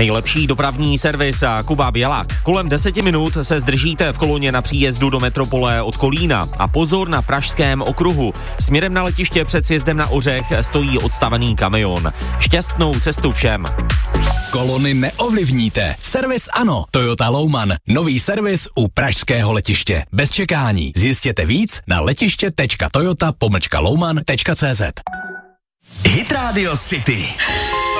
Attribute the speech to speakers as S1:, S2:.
S1: Nejlepší dopravní servis a Kuba Bělák. Kolem 10 minut se zdržíte v koloně na příjezdu do metropole od Kolína. A pozor na Pražském okruhu. Směrem na letiště před sjezdem na Ořech stojí odstavený kamion. Šťastnou cestu všem.
S2: Kolony neovlivníte. Servis ano. Toyota Louman. Nový servis u pražského letiště. Bez čekání. Zjistěte víc na letiště.toyota-louman.cz.
S3: Hit Radio City.